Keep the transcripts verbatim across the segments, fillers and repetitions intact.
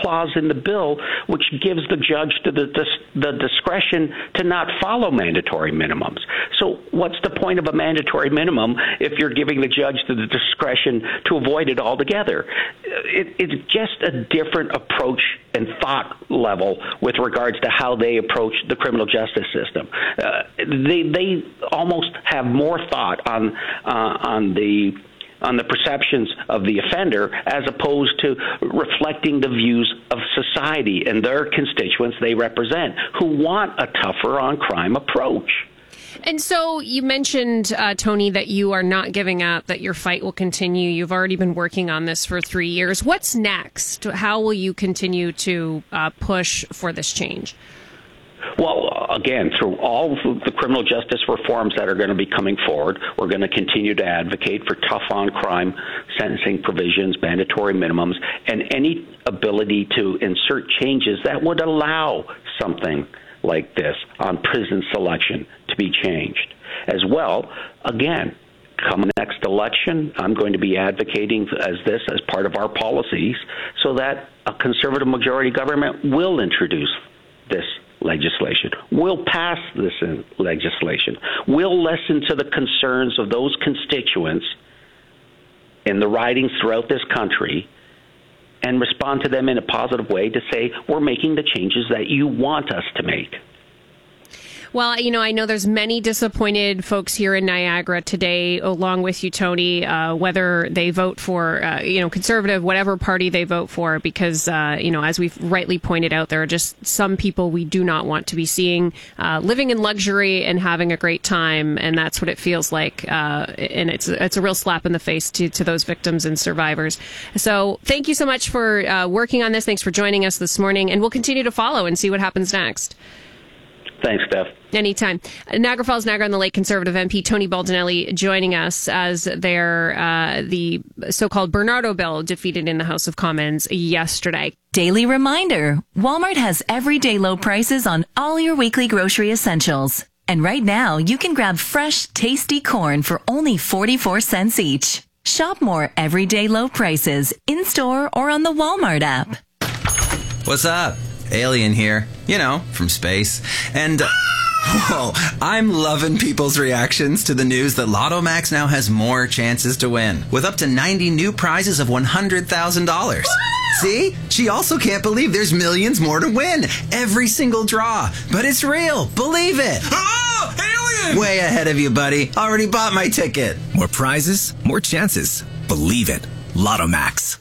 clause in the bill which gives the judge the, the, the discretion to not follow mandatory minimums. So what's the point of a mandatory minimum if you're giving the judge the discretion to avoid it altogether? It, it's just a different approach and thought level with regards to how they approach the criminal justice system. Uh, they they almost have more thought on uh, on the on the perceptions of the offender as opposed to reflecting the views of society and their constituents they represent, who want a tougher on crime approach. And so you mentioned, uh, Tony, that you are not giving up, that your fight will continue. You've already been working on this for three years. What's next? How will you continue to uh, push for this change? Well, again, through all of the criminal justice reforms that are going to be coming forward, we're going to continue to advocate for tough on crime sentencing provisions, mandatory minimums, and any ability to insert changes that would allow something like this on prison selection to be changed. As well, again, come next election, I'm going to be advocating as this as part of our policies so that a conservative majority government will introduce this legislation, will pass this in legislation, will listen to the concerns of those constituents in the ridings throughout this country and respond to them in a positive way to say, we're making the changes that you want us to make. Well, you know, I know there's many disappointed folks here in Niagara today, along with you, Tony, uh, whether they vote for, uh, you know, Conservative, whatever party they vote for, because, uh, you know, as we've rightly pointed out, there are just some people we do not want to be seeing uh, living in luxury and having a great time. And that's what it feels like. Uh, and it's it's a real slap in the face to, to those victims and survivors. So thank you so much for uh, working on this. Thanks for joining us this morning. And we'll continue to follow and see what happens next. Thanks, Steph. Anytime. Niagara Falls, Niagara on the Lake Conservative M P Tony Baldinelli joining us as their uh, the so-called Bernardo bill defeated in the House of Commons yesterday. Daily reminder, Walmart has everyday low prices on all your weekly grocery essentials. And right now, you can grab fresh, tasty corn for only forty-four cents each. Shop more everyday low prices in-store or on the Walmart app. What's up? Alien here, you know, from space. And, uh, whoa, I'm loving people's reactions to the news that Lotto Max now has more chances to win, with up to ninety new prizes of one hundred thousand dollars. See? She also can't believe there's millions more to win. Every single draw. But it's real. Believe it. Oh, alien! Way ahead of you, buddy. Already bought my ticket. More prizes, more chances. Believe it. Lotto Max.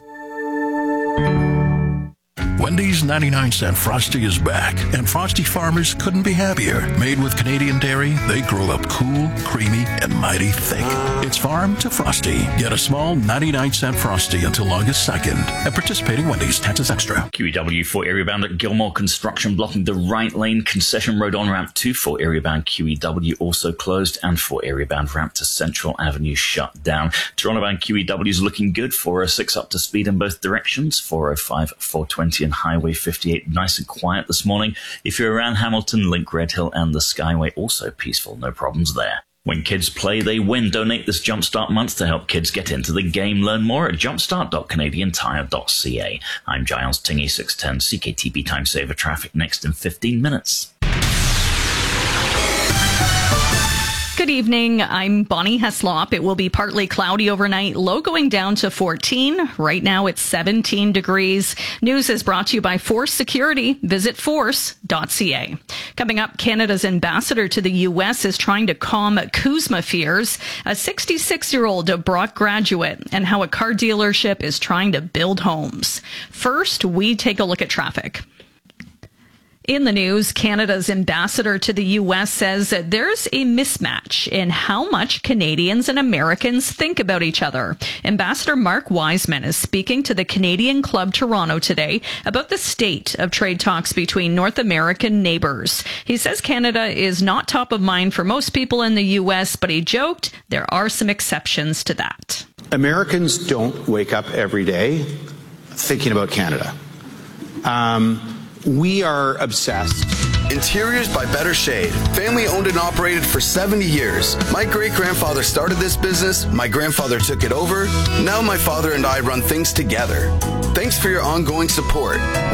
Wendy's ninety-nine cent Frosty is back, and Frosty farmers couldn't be happier. Made with Canadian dairy, they grow up cool, creamy, and mighty thick. It's farm to Frosty. Get a small ninety-nine cent Frosty until August second. At participating Wendy's, taxes extra. Q E W for area bound at Gilmore Construction blocking the right lane. Concession Road on ramp two for area bound Q E W also closed, and for area bound ramp to Central Avenue shut down. Toronto bound Q E W is looking good. four oh six up to speed in both directions. four oh five, four twenty and Highway fifty-eight nice and quiet this morning. If you're around Hamilton, Link, Red Hill and the Skyway, also peaceful, no problems there. When kids play, they win. Donate this Jumpstart month to help kids get into the game. Learn more at jumpstart dot canadian tire dot c a. I'm Giles Tingy, six ten C K T B Time Saver Traffic next in fifteen minutes. Good evening. I'm Bonnie Heslop. It will be partly cloudy overnight, low going down to fourteen. Right now it's seventeen degrees. News is brought to you by Force Security. Visit force dot c a. Coming up, Canada's ambassador to the U S is trying to calm CUSMA fears. A sixty-six-year-old Brock graduate and how a car dealership is trying to build homes. First, we take a look at traffic. In the news, Canada's ambassador to the U S says that there's a mismatch in how much Canadians and Americans think about each other. Ambassador Mark Wiseman is speaking to the Canadian Club Toronto today about the state of trade talks between North American neighbors. He says Canada is not top of mind for most people in the U S, but he joked there are some exceptions to that. Americans don't wake up every day thinking about Canada. Um... We are obsessed. Interiors by Better Shade. Family owned and operated for seventy years. My great-grandfather started this business. My grandfather took it over. Now my father and I run things together. Thanks for your ongoing support.